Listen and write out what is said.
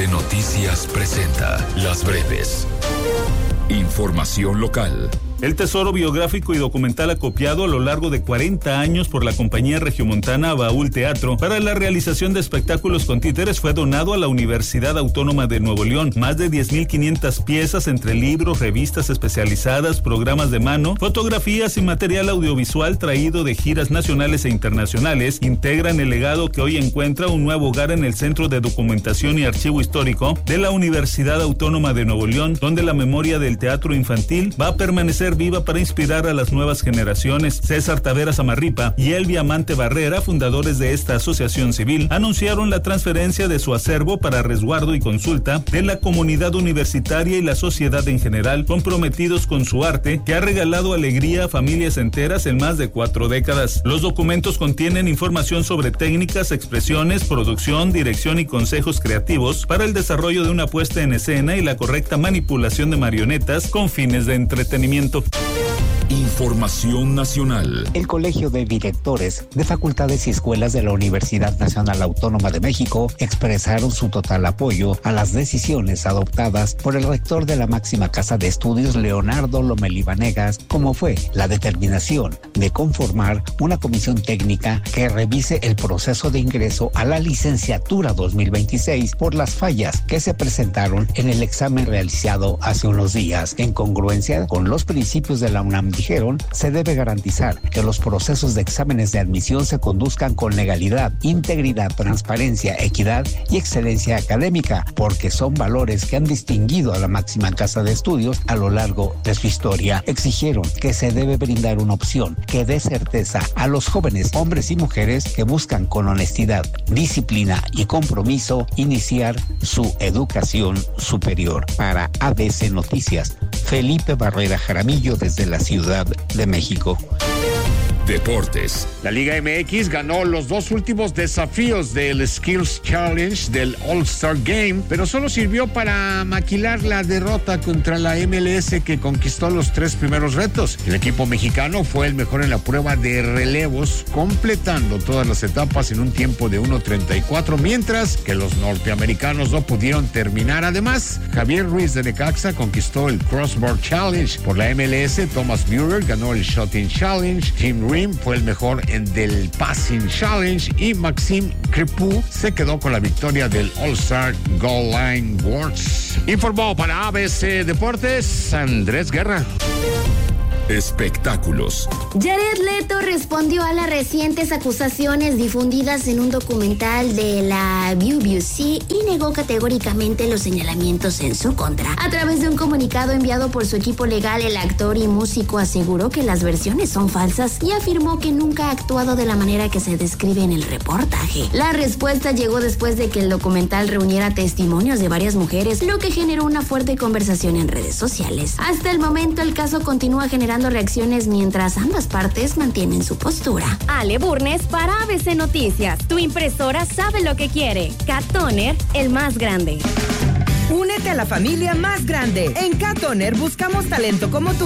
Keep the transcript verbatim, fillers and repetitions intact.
de Noticias presenta Las Breves. Información local. El tesoro biográfico y documental acopiado a lo largo de cuarenta años por la compañía regiomontana Baúl Teatro para la realización de espectáculos con títeres fue donado a la Universidad Autónoma de Nuevo León. Más de diez mil quinientas piezas entre libros, revistas especializadas, programas de mano, fotografías y material audiovisual traído de giras nacionales e internacionales integran el legado que hoy encuentra un nuevo hogar en el Centro de Documentación y Archivo Histórico de la Universidad Autónoma de Nuevo León, donde la memoria del teatro infantil va a permanecer viva para inspirar a las nuevas generaciones. César Taveras Amarripa y Elvia Amante Barrera, fundadores de esta asociación civil, anunciaron la transferencia de su acervo para resguardo y consulta de la comunidad universitaria y la sociedad en general, comprometidos con su arte, que ha regalado alegría a familias enteras en más de cuatro décadas. Los documentos contienen información sobre técnicas, expresiones, producción, dirección y consejos creativos para el desarrollo de una puesta en escena y la correcta manipulación de marionetas con fines de entretenimiento. Información nacional. El Colegio de Directores de Facultades y Escuelas de la Universidad Nacional Autónoma de México expresaron su total apoyo a las decisiones adoptadas por el rector de la máxima casa de estudios, Leonardo Lomelí Vanegas, como fue la determinación de conformar una comisión técnica que revise el proceso de ingreso a la licenciatura dos mil veintiséis por las fallas que se presentaron en el examen realizado hace unos días. En congruencia con los principios de la UNAM, dijeron, se debe garantizar que los procesos de exámenes de admisión se conduzcan con legalidad, integridad, transparencia, equidad y excelencia académica, porque son valores que han distinguido a la máxima casa de estudios a lo largo de su historia. Exigieron que se debe brindar una opción que dé certeza a los jóvenes, hombres y mujeres que buscan con honestidad, disciplina y compromiso iniciar su educación superior. Para A B C Noticias, Felipe Barrera Jaramillo desde la Ciudad de México. Deportes. La Liga M X ganó los dos últimos desafíos del Skills Challenge del All-Star Game, pero solo sirvió para maquilar la derrota contra la M L S, que conquistó los tres primeros retos. El equipo mexicano fue el mejor en la prueba de relevos, completando todas las etapas en un tiempo de uno treinta y cuatro, mientras que los norteamericanos no pudieron terminar. Además, Javier Ruiz de Necaxa conquistó el Crossbar Challenge. Por la M L S, Thomas Müller ganó el Shooting Challenge, Tim Rim fue el mejor en del Passing Challenge y Maxime Crepeau se quedó con la victoria del All-Star Goal Line Awards. Informó para A B C Deportes, Andrés Guerra. Espectáculos. Jared Leto respondió a las recientes acusaciones difundidas en un documental de la B B C y negó categóricamente los señalamientos en su contra. A través de un comunicado enviado por su equipo legal, el actor y músico aseguró que las versiones son falsas y afirmó que nunca ha actuado de la manera que se describe en el reportaje. La respuesta llegó después de que el documental reuniera testimonios de varias mujeres, lo que generó una fuerte conversación en redes sociales. Hasta el momento, el caso continúa generando reacciones mientras ambas partes mantienen su postura. Ale Burnes para A B C Noticias. Tu impresora sabe lo que quiere. Cat Toner, el más grande. Únete a la familia más grande. En Cat Toner buscamos talento como tú